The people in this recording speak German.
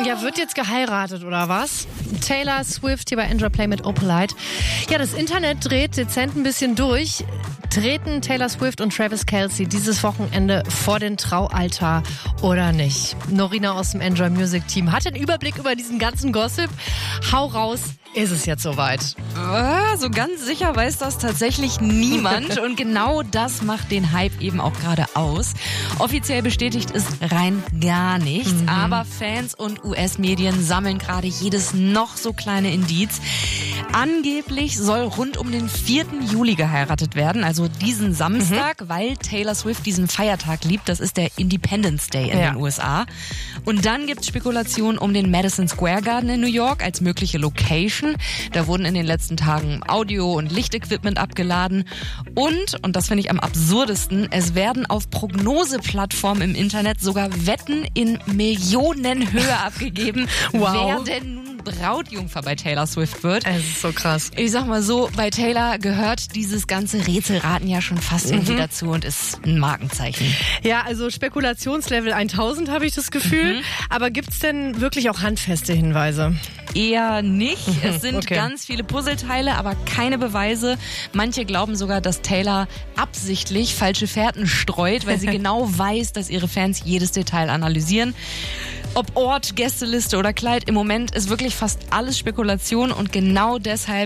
Ja, wird jetzt geheiratet oder was? Taylor Swift hier bei Android Play mit Opalite. Ja, das Internet dreht dezent ein bisschen durch. Treten Taylor Swift und Travis Kelce dieses Wochenende vor den Traualtar oder nicht? Norina aus dem Enjoy Music Team hat den Überblick über diesen ganzen Gossip. Hau raus, ist es jetzt soweit? So ganz sicher weiß das tatsächlich niemand und genau das macht den Hype eben auch gerade aus. Offiziell bestätigt ist rein gar nichts, aber Fans und US-Medien sammeln gerade jedes noch so kleine Indiz. Angeblich soll rund um den 4. Juli geheiratet werden, also diesen Samstag, weil Taylor Swift diesen Feiertag liebt. Das ist der Independence Day in den USA. Und dann gibt's Spekulationen um den Madison Square Garden in New York als mögliche Location. Da wurden in den letzten Tagen Audio- und Lichtequipment abgeladen. Und das finde ich am absurdesten, es werden auf Prognoseplattformen im Internet sogar Wetten in Millionenhöhe abgegeben, wer denn nun Brautjungfer bei Taylor Swift wird. Es ist so krass. Ich sag mal so, bei Taylor gehört dieses ganze Rätselraten ja schon fast irgendwie dazu und ist ein Markenzeichen. Ja, also Spekulationslevel 1000 habe ich das Gefühl. Aber gibt's denn wirklich auch handfeste Hinweise? Eher nicht. Es sind ganz viele Puzzleteile, aber keine Beweise. Manche glauben sogar, dass Taylor absichtlich falsche Fährten streut, weil sie genau weiß, dass ihre Fans jedes Detail analysieren. Ob Ort, Gästeliste oder Kleid, im Moment ist wirklich fast alles Spekulation und genau deshalb